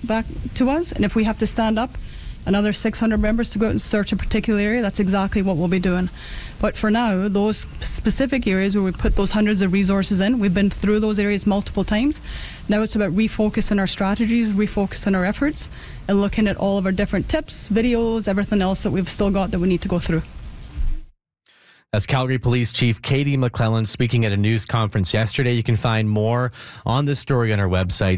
back to us, and if we have to stand up another 600 members to go out and search a particular area, that's exactly what we'll be doing. But for now, those specific areas where we put those hundreds of resources in, we've been through those areas multiple times. Now it's about refocusing our strategies, refocusing our efforts, and looking at all of our different tips, videos, everything else that we've still got that we need to go through. That's Calgary Police Chief Katie McClellan speaking at a news conference yesterday. You can find more on this story on our website,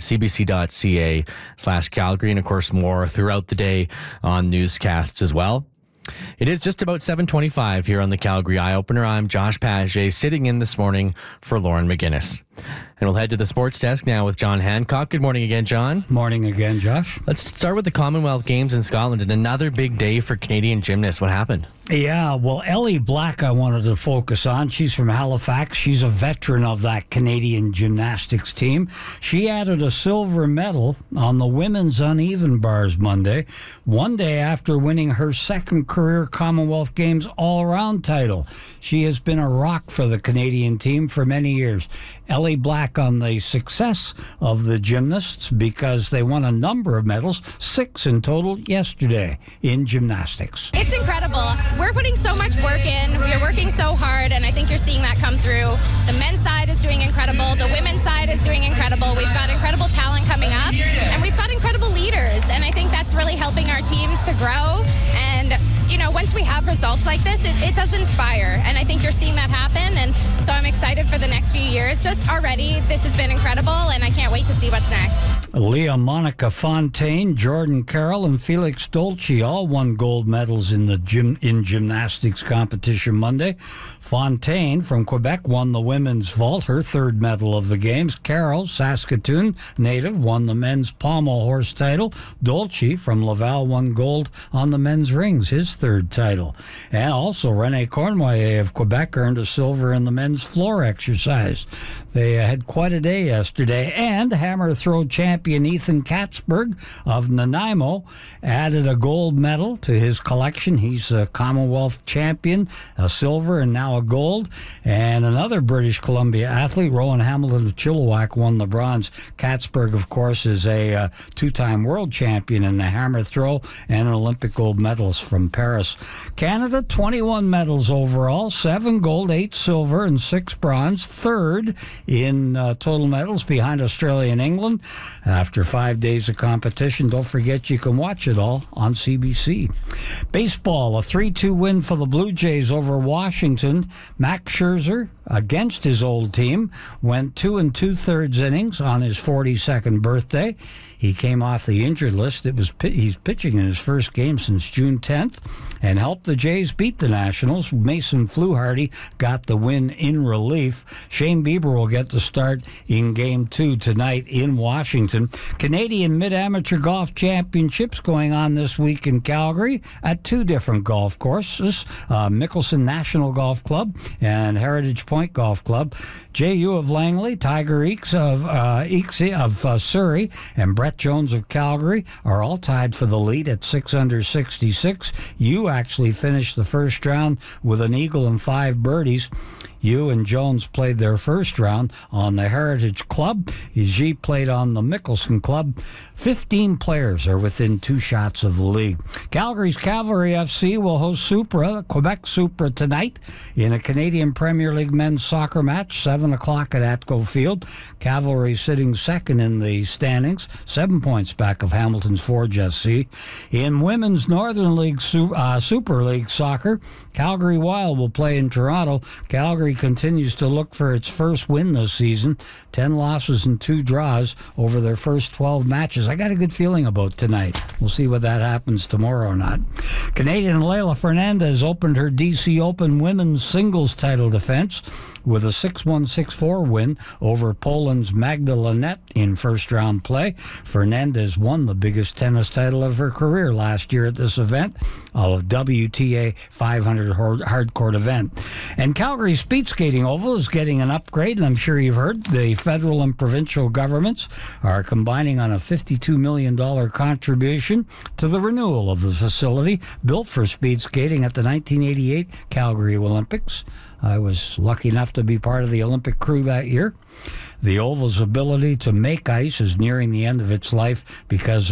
cbc.ca/Calgary, and of course more throughout the day on newscasts as well. It is just about 7:25 here on the Calgary Eye Opener. I'm Josh Paget, sitting in this morning for Lauren McGinnis. And we'll head to the sports desk now with John Hancock. Good morning again, John. Morning again, Josh. Let's start with the Commonwealth Games in Scotland and another big day for Canadian gymnasts. What happened? Yeah, well, Ellie Black I wanted to focus on. She's from Halifax. She's a veteran of that Canadian gymnastics team. She added a silver medal on the women's uneven bars Monday, one day after winning her second career Commonwealth Games all-around title. She has been a rock for the Canadian team for many years. Ellie Black on the success of the gymnasts because they won a number of medals, 6 in total yesterday in gymnastics. It's incredible. We're putting so much work in. We're working so hard, and I think you're seeing that come through. The men's side is doing incredible. The women's side is doing incredible. We've got incredible talent coming up, and we've got incredible leaders, and I think that's really helping our teams to grow. And, you know, once we have results like this, it does inspire, and I think you're seeing that happen, and so I'm excited for the next few years. Just already, this has been incredible, and I can't wait to see what's next. Leah Monica Fontaine, Jordan Carroll, and Felix Dolce all won gold medals in the gymnastics competition Monday. Fontaine from Quebec won the women's vault, her third medal of the games. Carroll, Saskatoon native, won the men's pommel horse title. Dolce from Laval won gold on the men's rings, his third title. And also René Cornoyer of Quebec earned a silver in the men's floor exercise. They had quite a day yesterday. And hammer throw champion Ethan Katzberg of Nanaimo added a gold medal to his collection. He's a Commonwealth champion, a silver and now a gold. And another British Columbia athlete, Rowan Hamilton of Chilliwack, won the bronze. Katzberg, of course, is a two-time world champion in the hammer throw and an Olympic gold medalist from Paris. Canada, 21 medals overall, 7 gold, 8 silver, and 6 bronze. Third in total medals behind Australia and England. After 5 days of competition, don't forget you can watch it all on CBC. Baseball, a 3-2 win for the Blue Jays over Washington. Max Scherzer, against his old team, went 2 2/3 innings on his 42nd birthday. He came off the injured list. He's pitching in his first game since June 10th and helped the Jays beat the Nationals. Mason Fluharty got the win in relief. Shane Bieber will get the start in Game 2 tonight in Washington. Canadian Mid-Amateur Golf Championships going on this week in Calgary at 2 different golf courses, Mickelson National Golf Club and Heritage Point Golf Club. J.U. of Langley, Tiger Eakes of Surrey, and Brett Jones of Calgary are all tied for the lead at 6 under 66. You actually finished the first round with an eagle and 5 birdies. You and Jones played their first round on the Heritage Club. G played on the Mickelson Club. 15 players are within 2 shots of the league. Calgary's Cavalry FC will host Supra, Quebec Supra, tonight in a Canadian Premier League men's soccer match, 7 o'clock at Atco Field. Cavalry sitting second in the standings, 7 points back of Hamilton's Forge FC. In women's Northern League Super League soccer, Calgary Wild will play in Toronto. Calgary continues to look for its first win this season, 10 losses and 2 draws over their first 12 matches. I got a good feeling about tonight. We'll see whether that happens tomorrow or not. Canadian Leylah Fernandez opened her DC Open women's singles title defense with a 6-1, 6-4 win over Poland's Magda Linette in first-round play. Fernandez won the biggest tennis title of her career last year at this event, a WTA 500 hardcourt event. And Calgary's speed skating oval is getting an upgrade, and I'm sure you've heard the federal and provincial governments are combining on a $52 million contribution to the renewal of the facility built for speed skating at the 1988 Calgary Olympics. I was lucky enough to be part of the Olympic crew that year. The oval's ability to make ice is nearing the end of its life because